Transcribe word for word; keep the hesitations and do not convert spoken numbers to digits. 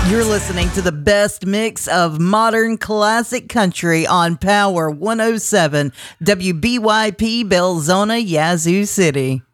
You're listening to the best mix of modern classic country on Power one oh seven, W B Y P Belzona, Yazoo City.